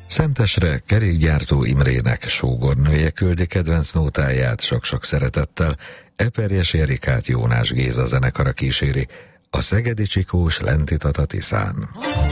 Szentesre kerékgyártó Imrének sógornője küldi kedvenc nótáját sok-sok szeretettel, Eperjes Erikát Jónás Géza zenekara kíséri, a szegedi Csikós Lenti Tata Tiszán.